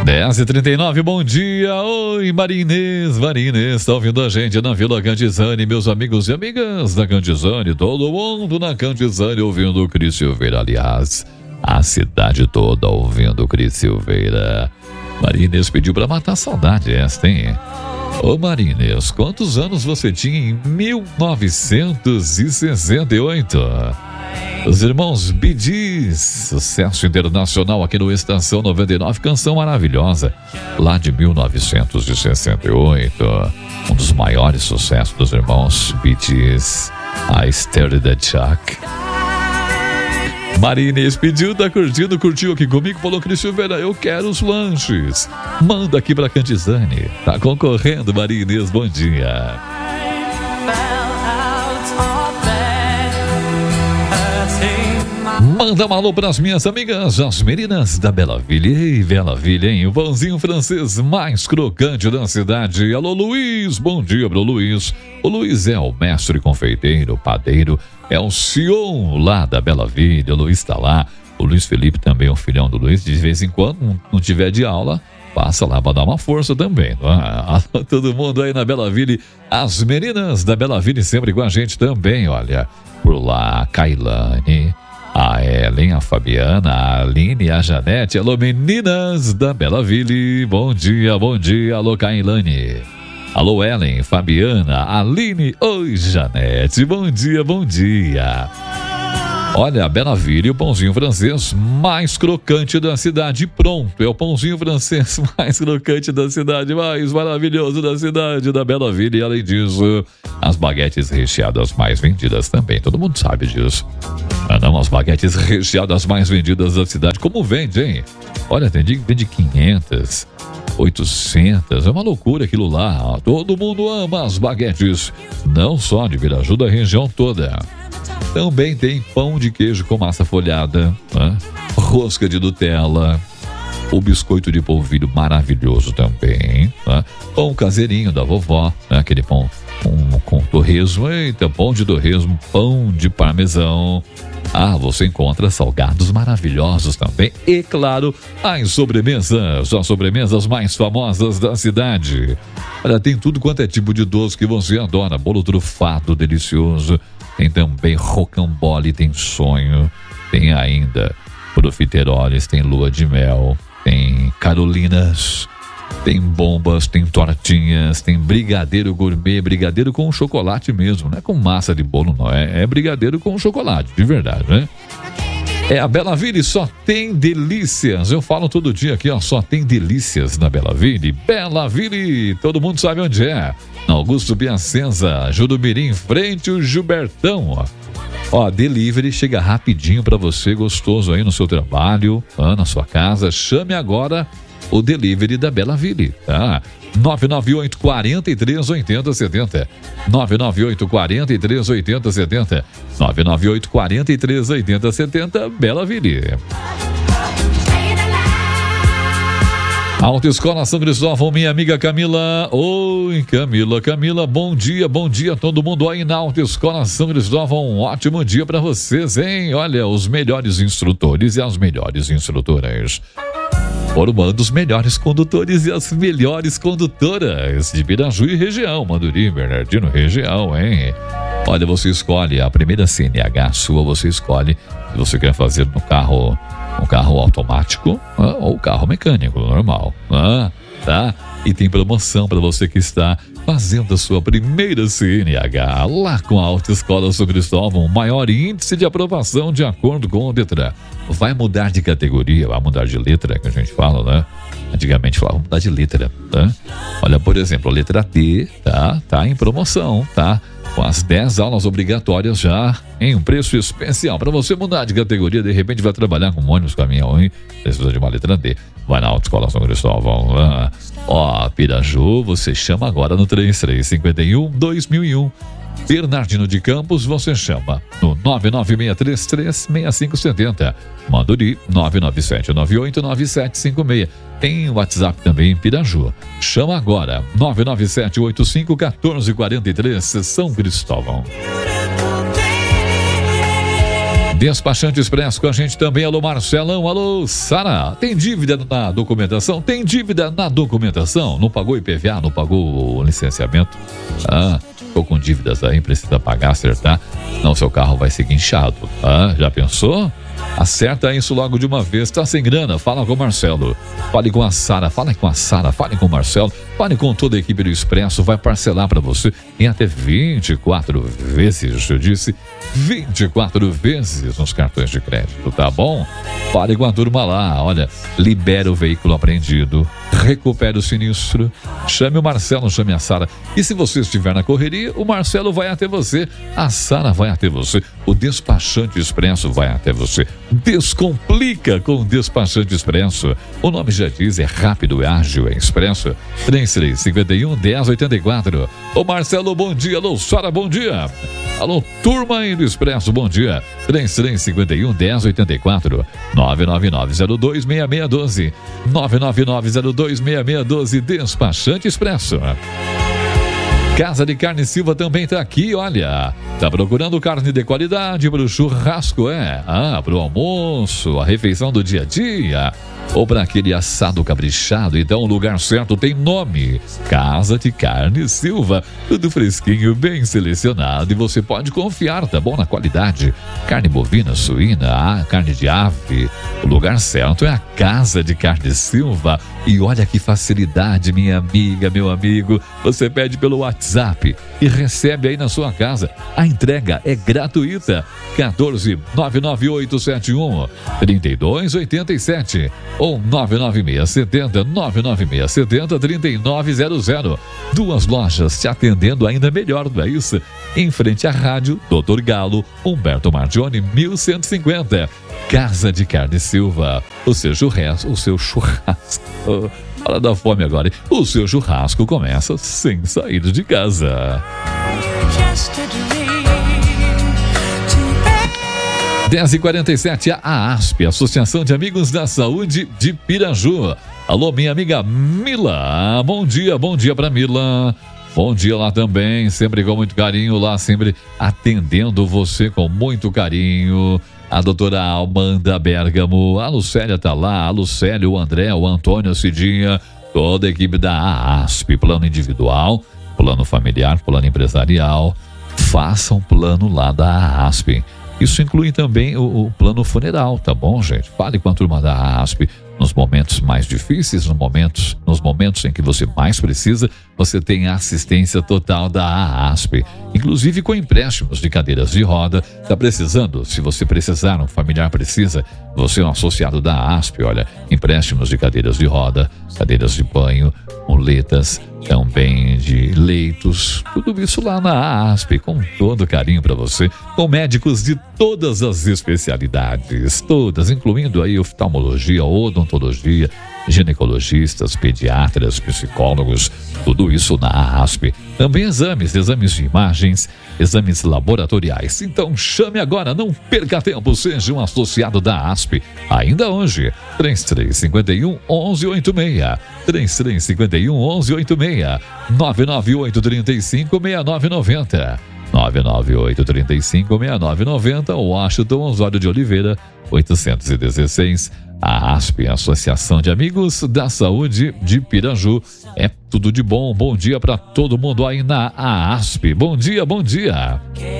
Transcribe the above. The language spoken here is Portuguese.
10h39, bom dia. Oi, Marinês, tá ouvindo a gente na Vila Cantizane, meus amigos e amigas da Cantizane, todo mundo na Cantizane ouvindo o Cris Silveira, aliás, a cidade toda ouvindo o Cris Silveira. Marinês pediu pra matar a saudade esta, hein? Ô Marinês, quantos anos você tinha em 1968? Os irmãos Bee Gees, sucesso internacional aqui no Estação 99, canção maravilhosa, lá de 1968. Um dos maiores sucessos dos irmãos Bee Gees, I Started a Chuck. Marinês pediu, tá curtindo, curtiu aqui comigo, falou: Cris Silveira, eu quero os lanches. Manda aqui pra Cantizane. Tá concorrendo, Marinês, bom dia. Manda um alô pras minhas amigas, as meninas da Bela Ville. Ei, Bela Ville, hein? O pãozinho francês mais crocante da cidade. Alô, Luiz, bom dia pro Luiz. O Luiz é o mestre confeiteiro, padeiro, é o Sion lá da Bela Ville. O Luiz tá lá. O Luiz Felipe também é o filhão do Luiz. De vez em quando, não tiver de aula, passa lá pra dar uma força também. Todo mundo aí na Bela Ville. As meninas da Bela Ville sempre com a gente também, olha. Por lá, a Kailane, a Ellen, a Fabiana, a Aline, a Janete. Alô, meninas da Bela Ville. Bom dia. Alô, Kailane. Alô, Ellen, Fabiana, Aline. Oi, Janete. Bom dia. Olha, a Bela Ville, o pãozinho francês mais crocante da cidade. Pronto, é o pãozinho francês mais crocante da cidade, mais maravilhoso da cidade da Bela Ville. E além disso, as baguetes recheadas mais vendidas também. Todo mundo sabe disso. Não, as baguetes recheadas mais vendidas da cidade. Como vende, hein? Olha, vende 500, 800. É uma loucura aquilo lá. Todo mundo ama as baguetes. Não só de Piraju, da região toda. Também tem pão de queijo com massa folhada, né? Rosca de Nutella, o biscoito de polvilho maravilhoso também, né? Pão caseirinho da vovó, né? Aquele pão com torresmo, eita, pão de torresmo, pão de parmesão. Você encontra salgados maravilhosos também. E, claro, as sobremesas mais famosas da cidade. Olha, tem tudo quanto é tipo de doce que você adora. Bolo trufado, delicioso. Tem também rocambole, tem sonho. Tem ainda profiteroles, tem lua de mel. Tem carolinas. Tem bombas, tem tortinhas, tem brigadeiro gourmet, brigadeiro com chocolate mesmo, não é com massa de bolo não, é brigadeiro com chocolate, de verdade, né? A Bela Ville só tem delícias, eu falo todo dia aqui, só tem delícias na Bela Ville. Bela Ville, todo mundo sabe onde é. Na Augusto Piacenza, Jurumirim, frente o Gilbertão, delivery chega rapidinho pra você, gostoso aí no seu trabalho, na sua casa. Chame agora o delivery da Bela Ville, tá? 998 43 80 70. 998 43 80 70. 998 43 80 70, Bela Ville. Autoescola São Cristóvão, minha amiga Camila. Oi, Camila, bom dia todo mundo aí na Autoescola São Cristóvão. Um ótimo dia pra vocês, hein? Olha, os melhores instrutores e as melhores instrutoras, formando os melhores condutores e as melhores condutoras de Piraju e região, Manduri, Bernardino, região, hein? Olha, você escolhe a primeira CNH sua, você escolhe se você quer fazer no carro, um carro automático, ou carro mecânico, normal, tá? E tem promoção para você que está fazendo a sua primeira CNH lá com a Autoescola São Cristóvão. Maior índice de aprovação de acordo com o Detran. Vai mudar de categoria, vai mudar de letra, que a gente fala, né? Antigamente falava mudar de letra, tá? Olha, por exemplo, a letra D, tá em promoção, tá? Com as 10 aulas obrigatórias já em um preço especial. Para você mudar de categoria, de repente vai trabalhar com ônibus, caminhão, hein? Precisa de uma letra D. Vai na Autoescola São Cristóvão. Piraju, você chama agora no 3351-2001. Bernardino de Campos, você chama no 996336570. Manduri 997989756. Tem WhatsApp também em Piraju. Chama agora 997851443, São Cristóvão. Despachante Expresso com a gente também. Alô, Marcelão. Alô, Sara. Tem dívida na documentação? Tem dívida na documentação? Não pagou IPVA? Não pagou o licenciamento? Ficou com dívidas aí, precisa pagar, acertar. Não, seu carro vai seguir inchado. Já pensou? Acerta isso logo de uma vez. Tá sem grana? Fala com o Marcelo. Fale com a Sara. Fale com a Sara. Fale com o Marcelo. Fale com toda a equipe do Expresso. Vai parcelar para você em até 24 vezes. Eu disse 24 vezes nos cartões de crédito, tá bom? Fale com a turma lá. Olha, libera o veículo apreendido. Recupere o sinistro. Chame o Marcelo, chame a Sara. E se você estiver na correria, o Marcelo vai até você. A Sara vai até você. O Despachante Expresso vai até você. Descomplica com o Despachante Expresso. O nome já diz, é rápido, é ágil, é expresso. 3351-1084. Ô Marcelo, bom dia. Alô, Sara, bom dia. Alô, turma aí do Expresso, bom dia. 3351-1084. 999026612. 999026612. Despachante Expresso. Casa de Carne Silva também está aqui, olha. Tá procurando carne de qualidade para o churrasco, para o almoço, a refeição do dia a dia, ou para aquele assado caprichado? Então o lugar certo tem nome: Casa de Carne Silva. Tudo fresquinho, bem selecionado, e você pode confiar, tá bom, na qualidade. Carne bovina, suína, carne de ave. O lugar certo é a Casa de Carne Silva. E olha que facilidade, minha amiga, meu amigo. Você pede pelo WhatsApp e recebe aí na sua casa. A entrega é gratuita. 14-99871-3287 ou 99670-3900. Duas lojas te atendendo ainda melhor, não é isso? Em frente à rádio Dr. Galo, Humberto Margione, 1150. Casa de Carne Silva. O seu churrasco. Fala da fome agora. O seu churrasco começa sem sair de casa. 10h47, a ASP, Associação de Amigos da Saúde de Piraju. Alô, minha amiga Mila. Bom dia pra Mila. Bom dia lá também, sempre com muito carinho, lá sempre atendendo você com muito carinho. A doutora Amanda Bergamo, a Lucélia tá lá, a Lucélia, o André, o Antônio, a Cidinha, toda a equipe da ASP, plano individual, plano familiar, plano empresarial. Faça um plano lá da ASP. Isso inclui também o plano funeral, tá bom, gente? Fale com a turma da ASP. Nos momentos mais difíceis, nos momentos em que você mais precisa, você tem a assistência total da ASP, inclusive com empréstimos de cadeiras de roda. Tá precisando? Se você precisar, um familiar precisa, você é um associado da ASP, olha, empréstimos de cadeiras de roda, cadeiras de banho, muletas, também de leitos, tudo isso lá na ASP, com todo carinho para você, com médicos de todas as especialidades, todas, incluindo aí oftalmologia, odontologia, ginecologistas, pediatras, psicólogos, tudo isso na ASP. Também exames de imagens, exames laboratoriais. Então chame agora, não perca tempo, seja um associado da ASP. Ainda hoje, 3351-1186, 3351-1186, 998-35-6990, 998-35-6990, Washington Osório de Oliveira, 816. A ASP, Associação de Amigos da Saúde de Piraju. É tudo de bom. Bom dia para todo mundo aí na ASP. Bom dia, bom dia.